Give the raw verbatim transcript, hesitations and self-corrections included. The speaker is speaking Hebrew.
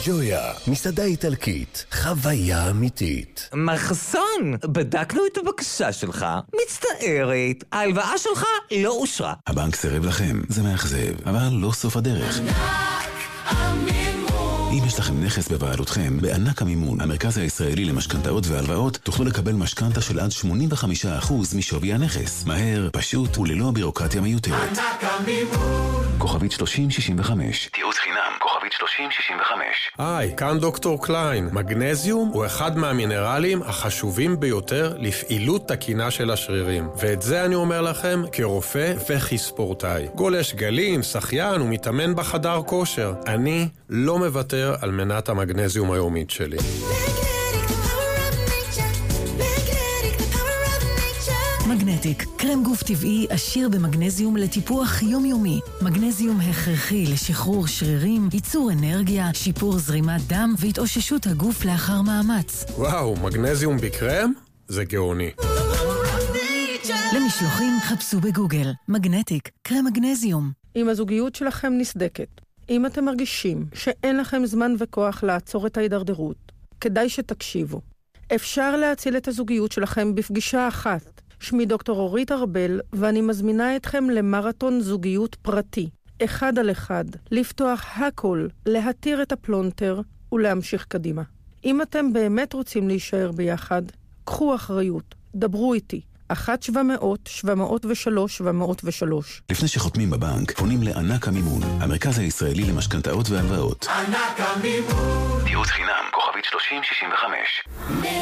ג'ויה, מסעדה איטלקית, חוויה אמיתית. מחסון, בדקנו את הבקשה שלך, מצטערת, ההלוואה שלך לא אושרה. הבנק סירב לכם, זה מאכזב, אבל לא סוף הדרך. אם יש לכם נכס בבעלותכם, בענק המימון, המרכז הישראלי למשכנתאות והלוואות, תוכלו לקבל משכנתה של עד שמונים וחמישה אחוז משווי הנכס. מהר, פשוט וללא בירוקרטיה מיותרת. ענק המימון. כוכבית שלושים שישים וחמש. תיעוץ חינם, כוכבית שלושים שישים וחמש. היי, כאן דוקטור קליין. מגנזיום הוא אחד מהמינרלים החשובים ביותר לפעילות תקינה של השרירים. ואת זה אני אומר לכם כרופא וכספורטאי. גולש גלים, שחיין ומתאמן בחדר כושר. אני לא מוותר על מנת המגנזיום היומית שלי. מגנטיק, קרם גוף טבעי עשיר במגנזיום לטיפוח יומיומי. מגנזיום הכרחי לשחרור שרירים, ייצור אנרגיה, שיפור זרימת דם והתאוששות הגוף לאחר מאמץ. וואו, מגנזיום בקרם? זה גאוני. למשלוחים חפשו בגוגל. מגנטיק, קרם מגנזיום. אם הזוגיות שלכם נסדקת, אם אתם מרגישים שאין לכם זמן וכוח לעצור את ההידרדרות, כדאי שתקשיבו. אפשר להציל את הזוגיות שלכם בפגישה אחת. שמי דוקטור אורית ארבל, ואני מזמינה אתכם למרתון זוגיות פרטי. אחד על אחד, לפתוח הכל, להתיר את הפלונטר ולהמשיך קדימה. אם אתם באמת רוצים להישאר ביחד, קחו אחריות, דברו איתי. אחת שבע מאות, שבע מאות ושלוש, שבע מאות ושלוש. לפני שחותמים בבנק, פונים לענק המימון, המרכז הישראלי למשכנתאות והלוואות. ענק המימון. תיעוץ חינם, כוכבית שלושים שישים וחמש.